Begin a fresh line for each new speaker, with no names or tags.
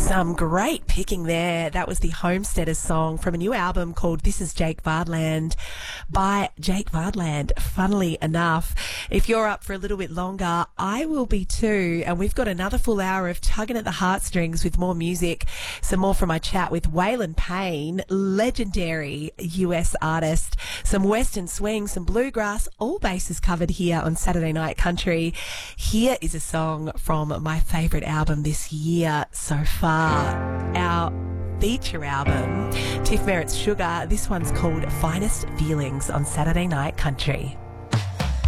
Some great picking there. That was the Homesteaders song from a new album called This Is Jake Vardland by Jake Vardland. Funnily enough, if you're up for a little bit longer, I will be too. And we've got another full hour of tugging at the heartstrings with more music. Some more from my chat with Waylon Payne, legendary US artist. Some Western swing, some bluegrass, all bases covered here on Saturday Night Country. Here is a song from my favourite album this year so far, our feature album, Tiff Merritt's Sugar. This one's called Finest Feelings on Saturday Night Country.